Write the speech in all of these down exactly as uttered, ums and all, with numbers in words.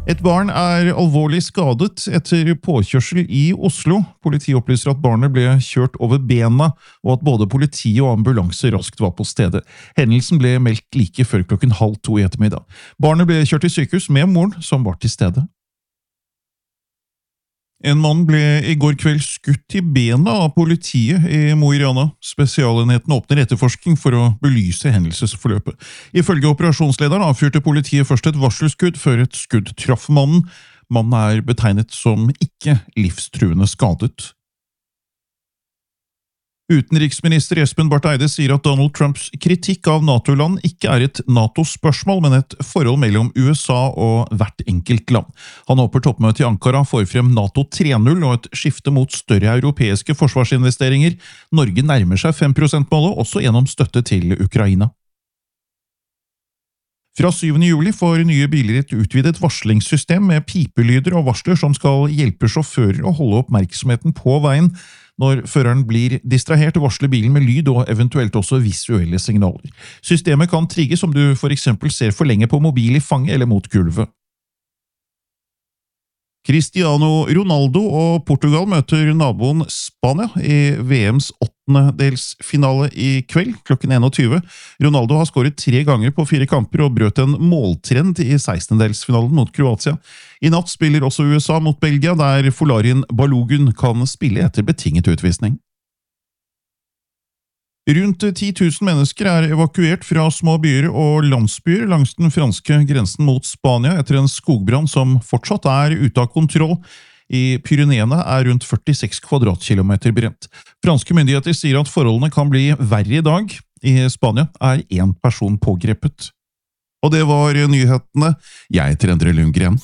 Et barn er alvorlig skadet etter påkjørsel i Oslo. Politiet opplyser at barnet ble kjørt over bena, og at både politi og ambulanse raskt var på stedet. Hendelsen ble meldt like før klokken halv to i ettermiddag. Barnet ble kjørt til sykehus med moren, som var til stede. En mann ble i går kveld skutt i bena av politiet i Mo i Rana. Spesialenheten åpner etterforskning for å belyse hendelsesforløpet. Ifølge operasjonslederen avfyrte politiet først et varselskudd før et skudd traff mannen. Mannen er betegnet som ikke livstruende skadet. Utenriksminister Espen Barth Eide sier at Donald Trumps kritikk av NATO-land ikke er et NATO-spørsmål, men et forhold mellom U S A og hvert enkelt land. Han håper toppmøtet i Ankara får frem NATO tre null og et skifte mot større europeiske forsvarsinvesteringer. Norge nærmer seg fem prosent-målet, også gjennom støtte til Ukraina. Fra syvende juli får nye biler et utvidet varslingssystem med pipelyder og varsler som skal hjelpe sjåfører å holde oppmerksomheten på veien. Når føreren blir distrahert, varsler bilen med lyd og eventuelt også visuelle signaler. Systemet kan trigges om du for eksempel ser for lenge på mobil i fanget eller mot gulvet. Cristiano Ronaldo og Portugal møter naboen Spania i V M's åttendedelsfinale i kveld, klokken tjueen. Ronaldo har skåret tre ganger på fire kamper og brøt en måltrend i sekstendedelsfinalen mot Kroatia. I natt spiller også U S A mot Belgia, der Folarin Balogun kan spille etter betinget utvisning. Rundt ti tusen mennesker er evakuert fra små byer og landsbyer langs den franske grensen mot Spania etter en skogbrann som fortsatt er ute av kontroll. I Pyreneene er rundt førtiseks kvadratkilometer brent. Franske myndigheter sier at forholdene kan bli verre i dag. I Spania er en person pågrepet. Og det var nyhetene. Jeg heter Endre Lundgren.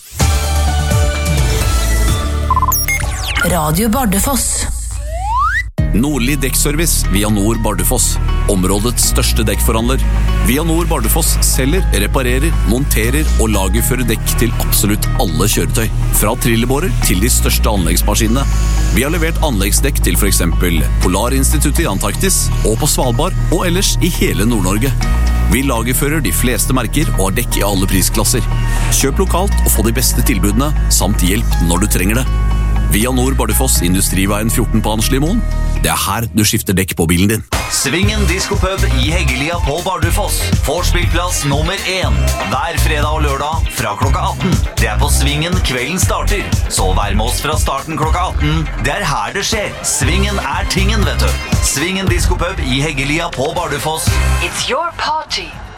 Radio Bardufoss. Nordli Dekkservice via Nord Bardufoss. Områdets største dekkforhandler. Via Nord Bardufoss selger, reparerer, monterer og lagerfører dekk til absolutt alle kjøretøy. Fra trillebårer til de største anleggsmaskinene. Vi har levert anleggsdekk til for eksempel Polarinstituttet i Antarktis og på Svalbard og ellers i hele Nord-Norge. Vi lagerfører de fleste merker og har dekk i alle prisklasser. Kjøp lokalt og få de beste tilbudene, samt hjelp når du trenger det. Via Nord Bardufoss, Industriveien fjorten på Anslimoen. Det er her du skifter dekk på bilen din. Svingen Disco-pub i Heggelia på Bardufoss. Vorspillplass nummer én. Hver fredag og lørdag fra klokka atten. Det er på Svingen kvelden starter. Så vær med oss fra starten klokka atten. Det er her det skjer. Svingen er tingen, vet du. Svingen Disco-pub i Heggelia på Bardufoss. It's your party.